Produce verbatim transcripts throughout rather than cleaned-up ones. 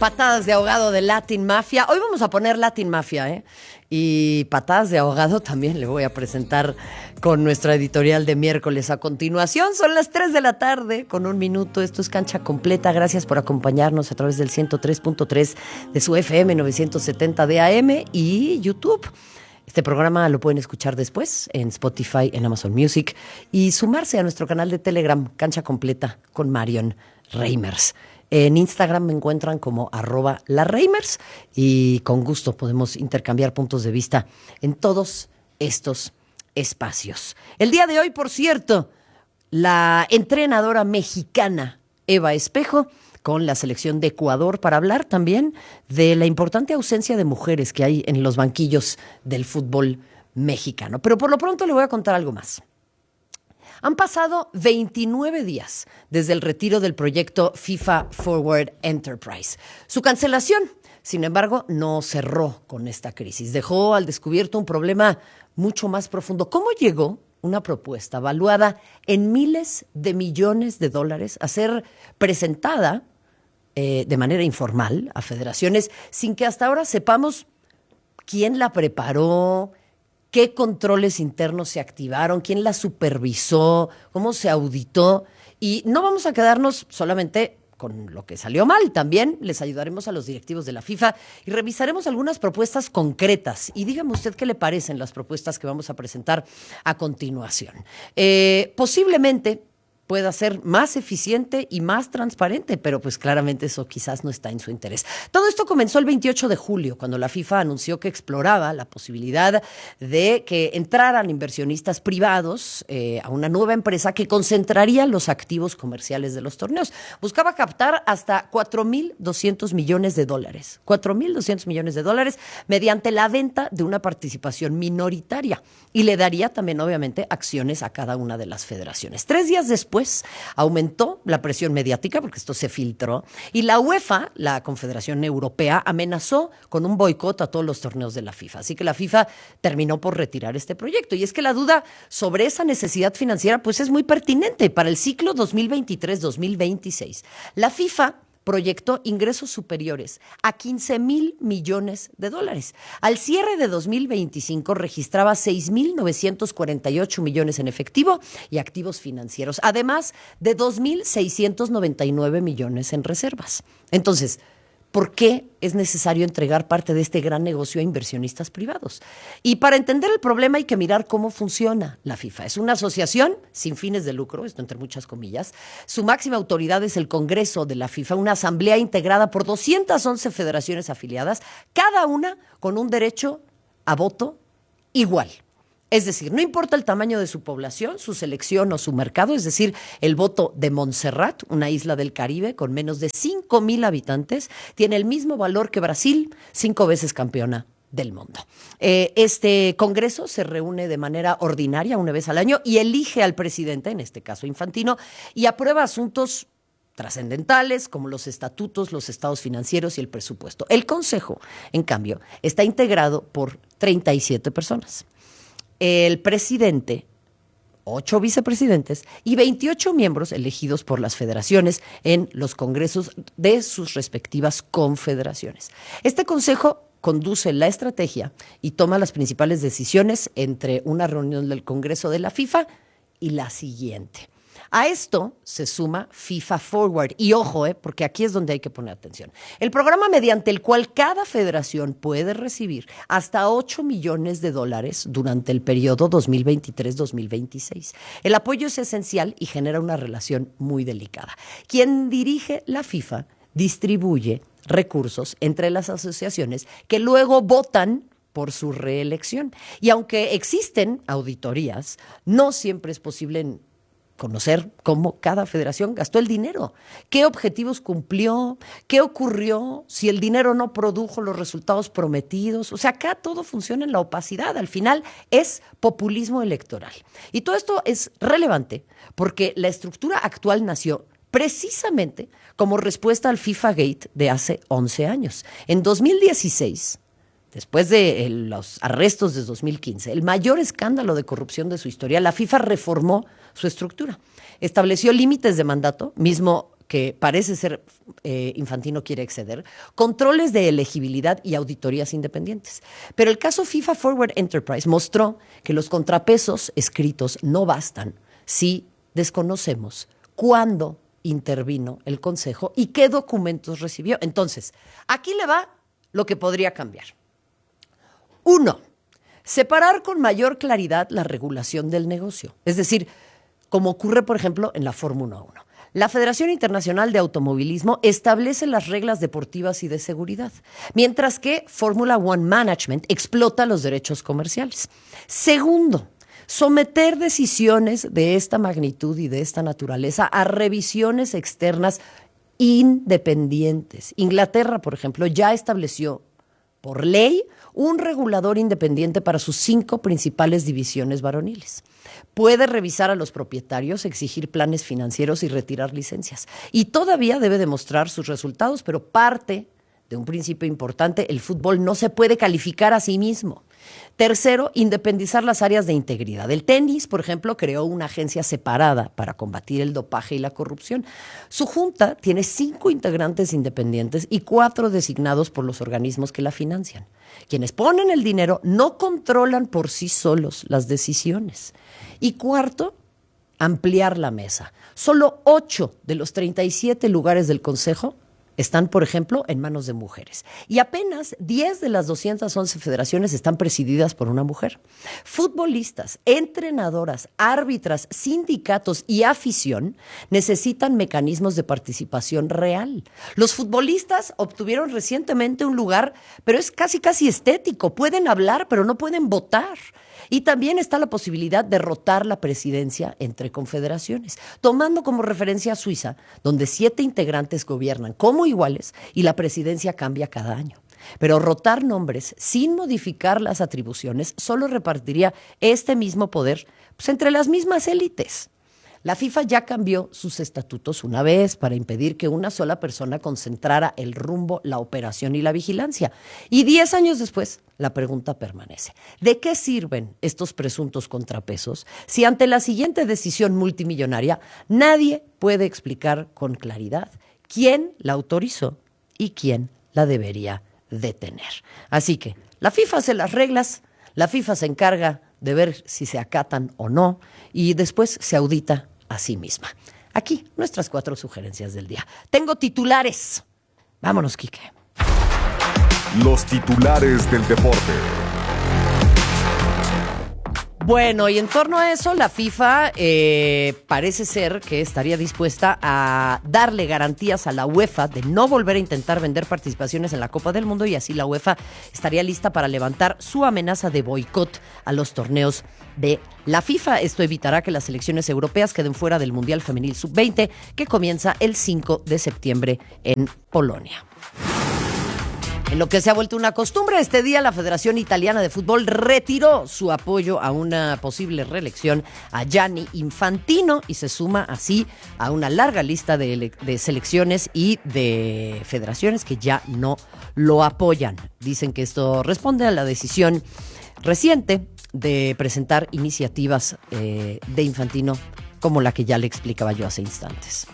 Patadas de ahogado de Latin Mafia. Hoy vamos a poner Latin Mafia, ¿eh? Y patadas de ahogado también le voy a presentar con nuestra editorial de miércoles. A continuación, son las tres de la tarde con un minuto. Esto es Cancha Completa. Gracias por acompañarnos a través del ciento tres punto tres de su F M novecientos setenta de A M y YouTube. Este programa lo pueden escuchar después en Spotify, en Amazon Music y sumarse a nuestro canal de Telegram, Cancha Completa, con Marion Reimers. En Instagram me encuentran como arroba la Reimers y con gusto podemos intercambiar puntos de vista en todos estos espacios. El día de hoy, por cierto, la entrenadora mexicana Eva Espejo con la selección de Ecuador para hablar también de la importante ausencia de mujeres que hay en los banquillos del fútbol mexicano. Pero por lo pronto le voy a contar algo más. Han pasado veintinueve días desde el retiro del proyecto FIFA Forward Enterprise. Su cancelación, sin embargo, no cerró con esta crisis. Dejó al descubierto un problema mucho más profundo. ¿Cómo llegó una propuesta valuada en miles de millones de dólares a ser presentada eh, de manera informal a federaciones sin que hasta ahora sepamos quién la preparó, qué controles internos se activaron, quién la supervisó, cómo se auditó? Y no vamos a quedarnos solamente con lo que salió mal. También les ayudaremos a los directivos de la FIFA y revisaremos algunas propuestas concretas. Y dígame usted qué le parecen las propuestas que vamos a presentar a continuación. Eh, posiblemente pueda ser más eficiente y más transparente, pero pues claramente eso quizás no está en su interés. Todo esto comenzó el veintiocho de julio, cuando la FIFA anunció que exploraba la posibilidad de que entraran inversionistas privados eh, a una nueva empresa que concentraría los activos comerciales de los torneos. Buscaba captar hasta cuatro mil doscientos millones de dólares, cuatro mil doscientos millones de dólares mediante la venta de una participación minoritaria y le daría también, obviamente, acciones a cada una de las federaciones. Tres días después, Pues aumentó la presión mediática porque esto se filtró y la UEFA, la Confederación Europea, amenazó con un boicot a todos los torneos de la FIFA. Así que la FIFA terminó por retirar este proyecto. Y es que la duda sobre esa necesidad financiera pues es muy pertinente para el ciclo dos mil veintitrés dos mil veintiséis. La FIFA proyectó ingresos superiores a quince mil millones de dólares. Al cierre de dos mil veinticinco registraba seis mil novecientos cuarenta y ocho millones en efectivo y activos financieros, además de dos mil seiscientos noventa y nueve millones en reservas. Entonces, ¿por qué es necesario entregar parte de este gran negocio a inversionistas privados? Y para entender el problema hay que mirar cómo funciona la FIFA. Es una asociación sin fines de lucro, esto entre muchas comillas. Su máxima autoridad es el Congreso de la FIFA, una asamblea integrada por doscientas once federaciones afiliadas, cada una con un derecho a voto igual. Es decir, no importa el tamaño de su población, su selección o su mercado, es decir, el voto de Montserrat, una isla del Caribe con menos de cinco mil habitantes, tiene el mismo valor que Brasil, cinco veces campeona del mundo. Eh, este congreso se reúne de manera ordinaria una vez al año y elige al presidente, en este caso Infantino, y aprueba asuntos trascendentales como los estatutos, los estados financieros y el presupuesto. El Consejo, en cambio, está integrado por treinta y siete personas. El presidente, ocho vicepresidentes y veintiocho miembros elegidos por las federaciones en los congresos de sus respectivas confederaciones. Este consejo conduce la estrategia y toma las principales decisiones entre una reunión del Congreso de la FIFA y la siguiente. A esto se suma FIFA Forward. Y ojo, eh, porque aquí es donde hay que poner atención. El programa mediante el cual cada federación puede recibir hasta ocho millones de dólares durante el periodo dos mil veintitrés dos mil veintiséis. El apoyo es esencial y genera una relación muy delicada. Quien dirige la FIFA distribuye recursos entre las asociaciones que luego votan por su reelección. Y aunque existen auditorías, no siempre es posible en conocer cómo cada federación gastó el dinero, qué objetivos cumplió, qué ocurrió, si el dinero no produjo los resultados prometidos. O sea, acá todo funciona en la opacidad. Al final es populismo electoral. Y todo esto es relevante porque la estructura actual nació precisamente como respuesta al FIFA Gate de hace once años. En dos mil dieciséis, después de los arrestos de dos mil quince, el mayor escándalo de corrupción de su historia, la FIFA reformó su estructura. Estableció límites de mandato, mismo que parece ser eh, Infantino quiere exceder, controles de elegibilidad y auditorías independientes. Pero el caso FIFA Forward Enterprise mostró que los contrapesos escritos no bastan si desconocemos cuándo intervino el Consejo y qué documentos recibió. Entonces, aquí le va lo que podría cambiar. Uno, separar con mayor claridad la regulación del negocio. Es decir, como ocurre, por ejemplo, en la Fórmula uno. La Federación Internacional de Automovilismo establece las reglas deportivas y de seguridad, mientras que Fórmula One Management explota los derechos comerciales. Segundo, someter decisiones de esta magnitud y de esta naturaleza a revisiones externas independientes. Inglaterra, por ejemplo, ya estableció por ley un regulador independiente para sus cinco principales divisiones varoniles. Puede revisar a los propietarios, exigir planes financieros y retirar licencias. Y todavía debe demostrar sus resultados, pero parte de un principio importante: el fútbol no se puede calificar a sí mismo. Tercero, independizar las áreas de integridad. El tenis, por ejemplo, creó una agencia separada para combatir el dopaje y la corrupción. Su junta tiene cinco integrantes independientes y cuatro designados por los organismos que la financian. Quienes ponen el dinero no controlan por sí solos las decisiones. Y cuarto, ampliar la mesa. Solo ocho de los treinta y siete lugares del Consejo están, por ejemplo, en manos de mujeres. Y apenas diez de las doscientas once federaciones están presididas por una mujer. Futbolistas, entrenadoras, árbitras, sindicatos y afición necesitan mecanismos de participación real. Los futbolistas obtuvieron recientemente un lugar, pero es casi casi estético. Pueden hablar, pero no pueden votar. Y también está la posibilidad de rotar la presidencia entre confederaciones, tomando como referencia a Suiza, donde siete integrantes gobiernan como iguales y la presidencia cambia cada año. Pero rotar nombres sin modificar las atribuciones solo repartiría este mismo poder pues, entre las mismas élites. La FIFA ya cambió sus estatutos una vez para impedir que una sola persona concentrara el rumbo, la operación y la vigilancia. Y diez años después, la pregunta permanece. ¿De qué sirven estos presuntos contrapesos si ante la siguiente decisión multimillonaria nadie puede explicar con claridad quién la autorizó y quién la debería detener? Así que la FIFA hace las reglas, la FIFA se encarga de ver si se acatan o no y después se audita a sí misma. Aquí, nuestras cuatro sugerencias del día. Tengo titulares. Vámonos, Quique. Los titulares del deporte. Bueno, y en torno a eso, la FIFA eh, parece ser que estaría dispuesta a darle garantías a la UEFA de no volver a intentar vender participaciones en la Copa del Mundo, y así la UEFA estaría lista para levantar su amenaza de boicot a los torneos de la FIFA. Esto evitará que las selecciones europeas queden fuera del Mundial Femenil sub veinte, que comienza el cinco de septiembre en Polonia. En lo que se ha vuelto una costumbre, este día la Federación Italiana de Fútbol retiró su apoyo a una posible reelección a Gianni Infantino y se suma así a una larga lista de, de selecciones y de federaciones que ya no lo apoyan. Dicen que esto responde a la decisión reciente de presentar iniciativas eh, de Infantino como la que ya le explicaba yo hace instantes.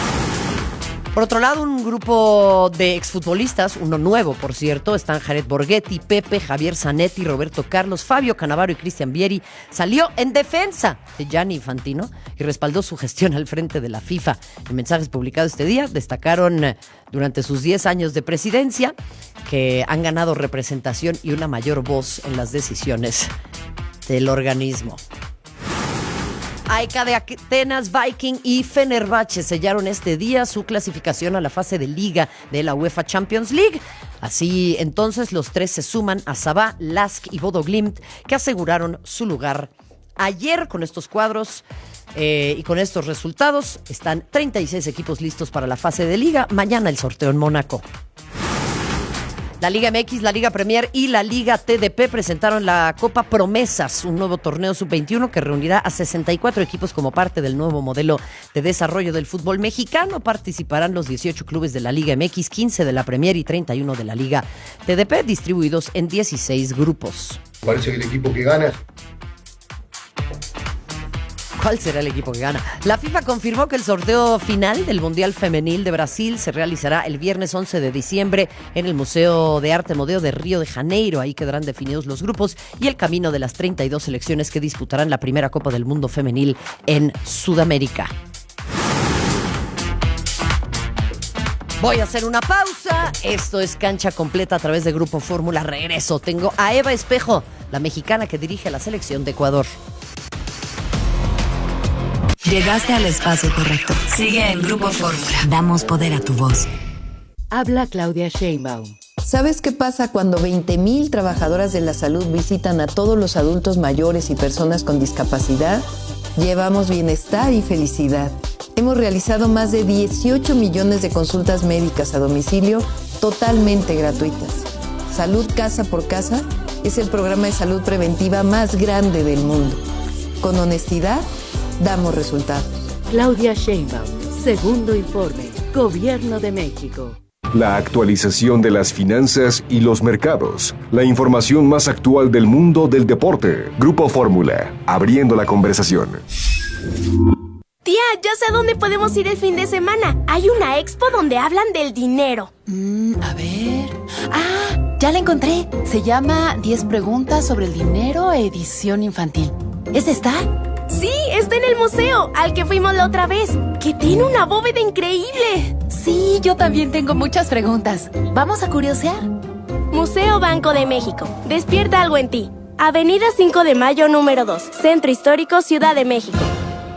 Por otro lado, un grupo de exfutbolistas, uno nuevo, por cierto, están Jared Borghetti, Pepe, Javier Zanetti, Roberto Carlos, Fabio Cannavaro y Cristian Vieri, salió en defensa de Gianni Infantino y respaldó su gestión al frente de la FIFA. En mensajes publicados este día, destacaron durante sus diez años de presidencia que han ganado representación y una mayor voz en las decisiones del organismo. A E K de Atenas, Viking y Fenerbahce sellaron este día su clasificación a la fase de liga de la UEFA Champions League. Así entonces los tres se suman a Sabah, Lask y Bodo Glimt, que aseguraron su lugar ayer. Con estos cuadros eh, y con estos resultados están treinta y seis equipos listos para la fase de liga. Mañana el sorteo en Mónaco. La Liga M X, la Liga Premier y la Liga T D P presentaron la Copa Promesas, un nuevo torneo sub veintiuno que reunirá a sesenta y cuatro equipos como parte del nuevo modelo de desarrollo del fútbol mexicano. Participarán los dieciocho clubes de la Liga M X, quince de la Premier y treinta y uno de la Liga T D P, distribuidos en dieciséis grupos. Parece que el equipo que gana ¿Cuál será el equipo que gana? La FIFA confirmó que el sorteo final del Mundial Femenil de Brasil se realizará el viernes once de diciembre en el Museo de Arte Moderno de Río de Janeiro. Ahí quedarán definidos los grupos y el camino de las treinta y dos selecciones que disputarán la primera Copa del Mundo Femenil en Sudamérica. Voy a hacer una pausa. Esto es Cancha Completa a través de Grupo Fórmula. Regreso. Tengo a Eva Espejo, la mexicana que dirige la selección de Ecuador. Llegaste al espacio correcto. Sigue en Grupo Fórmula. Damos poder a tu voz. Habla Claudia Sheinbaum. ¿Sabes qué pasa cuando veinte mil trabajadoras de la salud visitan a todos los adultos mayores y personas con discapacidad? Llevamos bienestar y felicidad. Hemos realizado más de dieciocho millones de consultas médicas a domicilio totalmente gratuitas. Salud Casa por Casa es el programa de salud preventiva más grande del mundo. Con honestidad, damos resultados. Claudia Sheinbaum, segundo informe, Gobierno de México. La actualización de las finanzas y los mercados. La información más actual del mundo del deporte. Grupo Fórmula, abriendo la conversación. Tía, ya sé a dónde podemos ir el fin de semana. Hay una expo donde hablan del dinero. Mm, a ver... ¡Ah! Ya la encontré. Se llama diez preguntas sobre el dinero, edición infantil. ¿Es esta? Sí, está en el museo, al que fuimos la otra vez, que tiene una bóveda increíble. Sí, yo también tengo muchas preguntas. ¿Vamos a curiosear? Museo Banco de México. Despierta algo en ti. Avenida cinco de Mayo, número dos. Centro Histórico, Ciudad de México.